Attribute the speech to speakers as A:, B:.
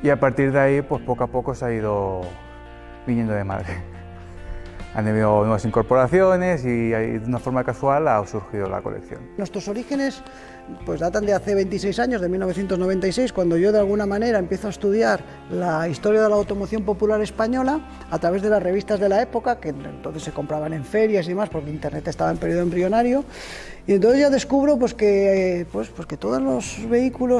A: y a partir de ahí, pues poco a poco se ha ido viniendo de Madrid. Han habido nuevas incorporaciones y de una forma casual ha surgido la colección.
B: Nuestros orígenes pues datan de hace 26 años, de 1996, cuando yo de alguna manera empiezo a estudiar la historia de la automoción popular española a través de las revistas de la época, que entonces se compraban en ferias y demás, porque Internet estaba en periodo embrionario, y entonces ya descubro pues que todos los vehículos